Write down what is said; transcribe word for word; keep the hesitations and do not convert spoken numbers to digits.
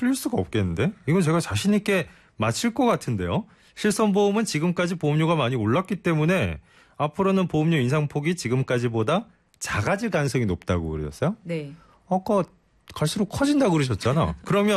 틀릴 수가 없겠는데? 이건 제가 자신 있게 맞힐 것 같은데요. 실손보험은 지금까지 보험료가 많이 올랐기 때문에 앞으로는 보험료 인상폭이 지금까지보다 작아질 가능성이 높다고 그러셨어요? 네. 아까 갈수록 커진다고 그러셨잖아. 그러면